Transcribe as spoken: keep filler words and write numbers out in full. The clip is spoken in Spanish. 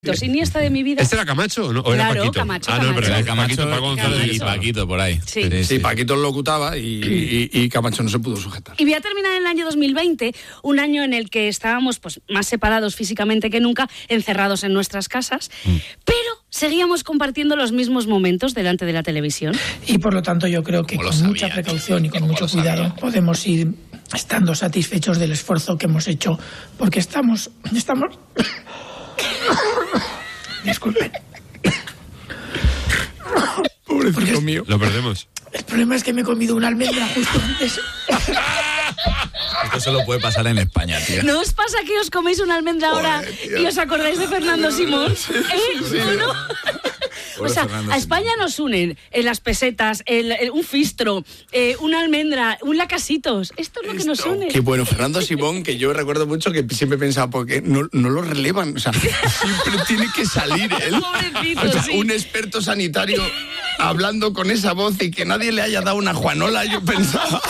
Iniesta de mi vida. ¿Este era Camacho o no? ¿O era Claro, Paquito? Camacho, Ah, no, Camacho. pero era Camacho, Paquito, Paco González y Paquito por ahí. Sí. Sí, Sí, Paquito lo locutaba y, y, y Camacho no se pudo sujetar. Y voy a terminar en el año dos mil veinte, un año en el que estábamos pues, más separados físicamente que nunca, encerrados en nuestras casas, mm. pero seguíamos compartiendo los mismos momentos delante de la televisión. Y por lo tanto yo creo que con sabía, mucha precaución y con mucho sabía. cuidado podemos ir estando satisfechos del esfuerzo que hemos hecho, porque estamos... estamos... Disculpen. Pobrecito es, mío. Lo perdemos. El problema es que me he comido una almendra justo antes. Esto solo puede pasar en España, tío. ¿No os pasa que os coméis una almendra ahora y os acordáis de Fernando Simón? ¿Eh? Sí. ¿O no? O sea, a España nos unen en las pesetas, el, el, un fistro, eh, una almendra, un lacasitos. Esto es lo que nos Esto, une. Qué bueno, Fernando Simón, que yo recuerdo mucho que siempre pensaba, porque no, no lo relevan, o sea, siempre tiene que salir él. Pobrecito, O sea, sí. un experto sanitario hablando con esa voz y que nadie le haya dado una Juanola, yo pensaba.